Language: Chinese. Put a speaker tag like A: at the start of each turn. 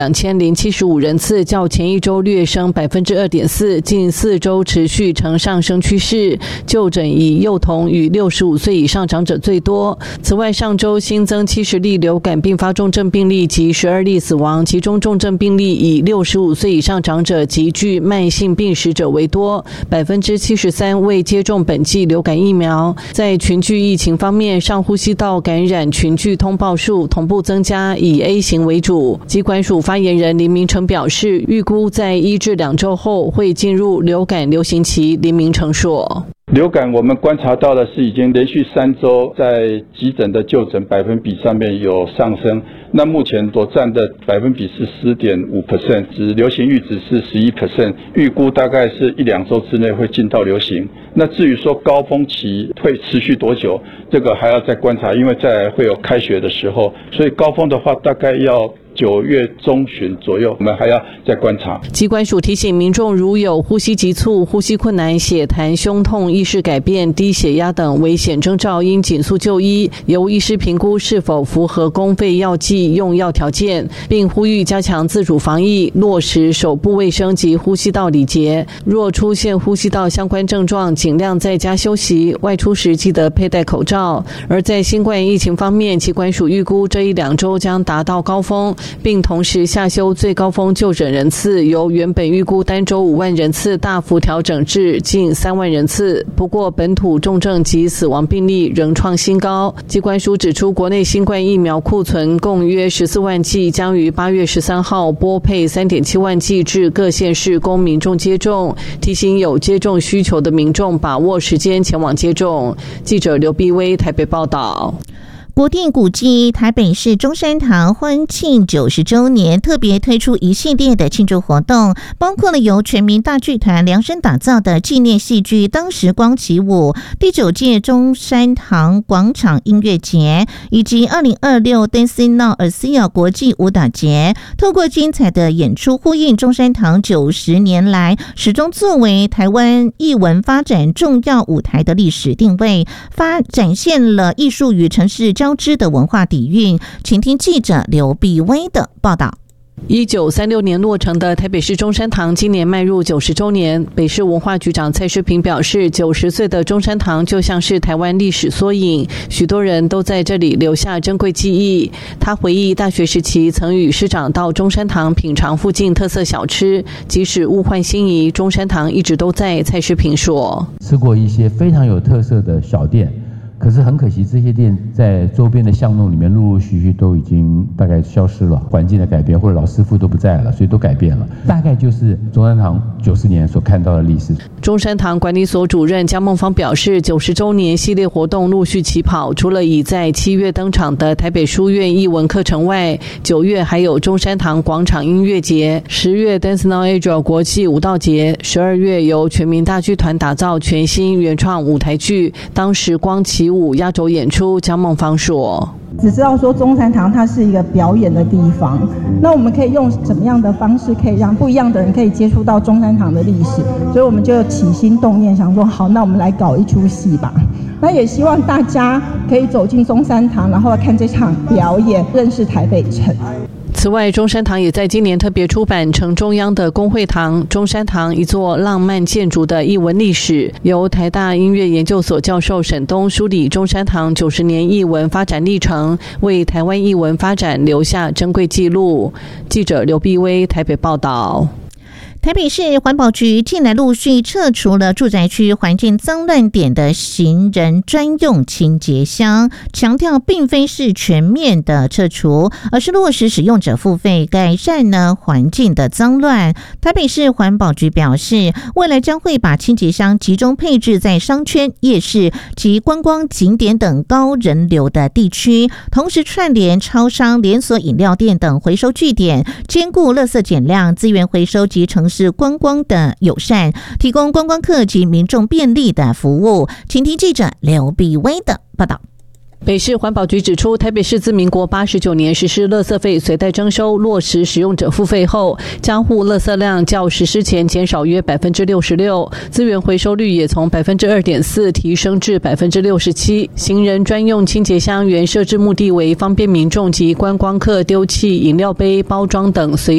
A: 2075人次，较前一周略升 2.4%， 近4周持续呈上升趋势。就诊以幼童与65岁以上长者最多。此外，上周新增70例流感并发重症病例及12例死亡，其中重症病例以65岁以上长者及具慢性病史者为多， 73% 未接种本季流感疫苗。在群聚疫情方面，上呼吸道感染群聚通报数同步增加，以 A 型为主。疾管署发言人林明成表示，预估在1至2周后会进入流感流行期。林明成说，
B: 流感我们观察到的是已经连续3周在急诊的就诊百分比上面有上升，那目前所占的百分比是 10.5%， 指流行阈值是 11%， 预估大概是1-2周之内会进到流行。那至于说高峰期会持续多久，这个还要再观察，因为再来会有开学的时候，所以高峰的话大概要9月中旬左右，我们还要再观察。
A: 疾管署提醒民众，如有呼吸急促、呼吸困难、血痰、胸痛、意识改变、低血压等危险征兆，应紧速就医，由医师评估是否符合公费药剂用药条件，并呼吁加强自主防疫，落实手部卫生及呼吸道礼节。若出现呼吸道相关症状，尽量在家休息，外出时记得佩戴口罩。而在新冠疫情方面，疾管署预估这1-2周将达到高峰，并同时下修最高峰就诊人次，由原本预估单周5万人次大幅调整至近3万人次。不过，本土重症及死亡病例仍创新高。疾管署指出，国内新冠疫苗库存共约14万剂，将于8月13号拨配3.7万剂至各县市供民众接种，提醒有接种需求的民众把握时间前往接种。记者刘碧薇台北报道。
C: 国定古迹台北市中山堂欢庆90周年，特别推出一系列的庆祝活动，包括了由全民大剧团量身打造的纪念戏剧《当时光起舞》、第9届中山堂广场音乐节，以及2026 Dancing Now ASEA 国际舞蹈节。透过精彩的演出，呼应中山堂90年来始终作为台湾艺文发展重要舞台的历史定位，展现了艺术与城市交织的文化底蕴。请听记者刘碧薇的报道。
A: 1936年落成的台北市中山堂今年迈入90周年。北市文化局长蔡世平表示，90岁的中山堂就像是台湾历史缩影，许多人都在这里留下珍贵记忆。他回忆大学时期曾与师长到中山堂品尝附近特色小吃，即使物换星移，中山堂一直都在。蔡世平说，
D: 吃过一些非常有特色的小店，可是很可惜，这些店在周边的巷弄里面陆陆续续都已经大概消失了，环境的改变或者老师傅都不在了，所以都改变了。大概就是中山堂90年所看到的历史。
A: 中山堂管理所主任江梦芳表示，90周年系列活动陆续起跑，除了已在7月登场的台北书院艺文课程外，9月还有中山堂广场音乐节，10月 Dance Now ASEA 国际舞蹈节，12月由全民大剧团打造全新原创舞台剧《当时光起舞》压轴演出。江梦芳说，
E: 只知道说中山堂它是一个表演的地方，那我们可以用什么样的方式可以让不一样的人可以接触到中山堂的历史，所以我们就起心动念想说，好，那我们来搞一出戏吧。那也希望大家可以走进中山堂，然后看这场表演，认识台北城。
A: 此外，中山堂也在今年特别出版城中央的公会堂，中山堂一座浪漫建筑的艺文历史，由台大音乐研究所教授沈东梳理中山堂90年艺文发展历程，为台湾艺文发展留下珍贵记录。记者刘碧薇台北报道。
C: 台北市环保局近来陆续撤除了住宅区环境脏乱点的行人专用清洁箱，强调并非是全面的撤除，而是落实使用者付费，改善呢环境的脏乱。台北市环保局表示，未来将会把清洁箱集中配置在商圈、夜市及观光景点等高人流的地区，同时串联超商、连锁饮料店等回收据点，兼顾垃圾减量、资源回收及城市观光的友善，提供观光客及民众便利的服务。请听记者刘碧薇的报道。
A: 北市环保局指出，台北市自民国89年实施垃圾费随袋征收，落实使用者付费后，家户垃圾量较实施前减少约66%，资源回收率也从2.4%提升至67%。行人专用清洁箱原设置目的为方便民众及观光客丢弃饮料杯、包装等随